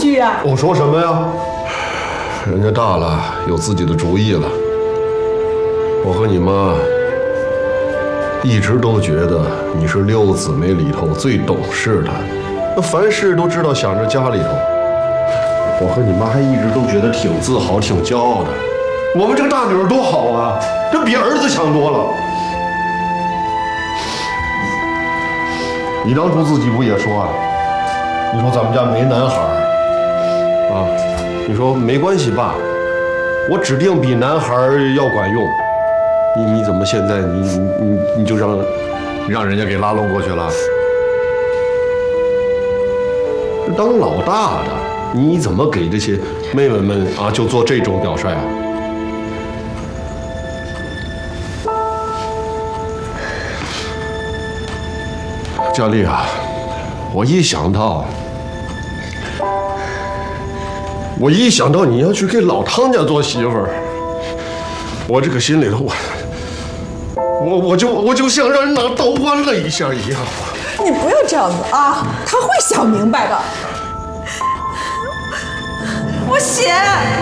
句啊？ 我说什么呀？人家大了，有自己的主意了。我和你妈一直都觉得你是6姊妹里头最懂事的，那凡事都知道想着家里头。我和你妈还一直都觉得挺自豪、挺骄傲的。我们这个大女儿多好啊，这比儿子强多了。你当初自己不也说啊？你说咱们家没男孩啊，你说没关系爸，我指定比男孩要管用。你怎么现在你就让人家给拉拢过去了？当老大的，你怎么给这些妹妹们啊就做这种表率啊？佳丽啊，我一想到你要去给老汤家做媳妇儿，我这个心里头我就像让人拿刀剜了一下一样。 你不要这样子啊，他会想明白的。我写。